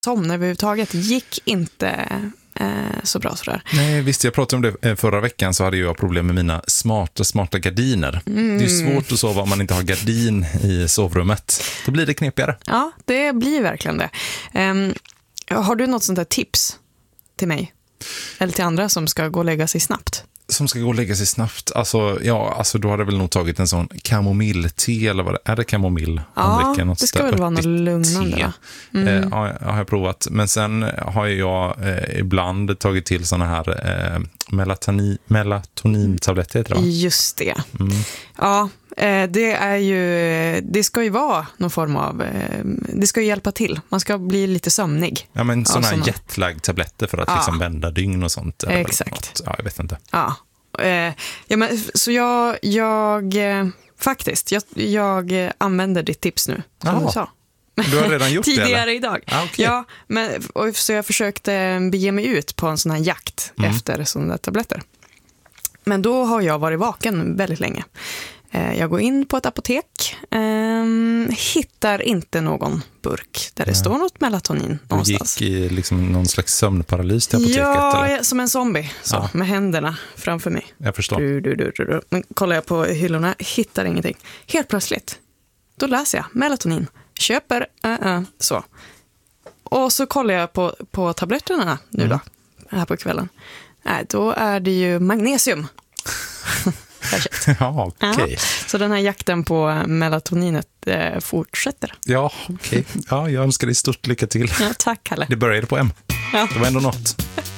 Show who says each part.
Speaker 1: Somna överhuvudtaget gick inte så bra sådär.
Speaker 2: Nej, visst, jag pratade om det förra veckan, så hade jag problem med mina smarta gardiner. Det är ju svårt att sova om man inte har gardin i sovrummet. Då blir det knepigare.
Speaker 1: Ja, det blir verkligen det. Har du något sånt där tips till mig? Eller till andra som ska gå och lägga sig snabbt?
Speaker 2: Som ska gå och lägga sig snabbt. Alltså då hade jag väl nog tagit en sån kamomillte, eller vad det är. Det kamomill?
Speaker 1: Ja, det ska väl vara något lugnande, va?
Speaker 2: Ja, jag har provat. Men sen har jag ibland tagit till såna här melatonintabletter, heter det, va?
Speaker 1: Just det. Ja, det ska ju vara någon form av, det ska ju hjälpa till. Man ska bli lite sömnig.
Speaker 2: Ja, men såna här jetlag-tabletter för att liksom vända dygn och sånt.
Speaker 1: Exakt.
Speaker 2: Ja, jag vet inte.
Speaker 1: Ja, men så jag faktiskt, jag använder ditt tips nu, som du sa.
Speaker 2: Du har redan gjort det,
Speaker 1: tidigare
Speaker 2: eller?
Speaker 1: idag.
Speaker 2: Okay.
Speaker 1: Ja, så jag försökte bege mig ut på en sån här jakt efter sådana där tabletter. Men då har jag varit vaken väldigt länge. Jag går in på ett apotek, hittar inte någon burk där det står något melatonin någonstans.
Speaker 2: Du gick i liksom någon slags sömnparalys till apoteket?
Speaker 1: Ja,
Speaker 2: eller?
Speaker 1: som en zombie, med händerna framför mig.
Speaker 2: Jag förstår.
Speaker 1: Men kollar jag på hyllorna, hittar ingenting. Helt plötsligt, då läser jag melatonin. Köper, så. Och så kollar jag på tabletterna nu då, här på kvällen. Då är det ju magnesium.
Speaker 2: Ja, okej.
Speaker 1: Så den här jakten på melatoninet fortsätter.
Speaker 2: Ja, okej. Ja, jag önskar dig stort lycka till.
Speaker 1: Ja, tack, Kalle.
Speaker 2: Det började på M.
Speaker 1: Ja.
Speaker 2: Det var ändå något.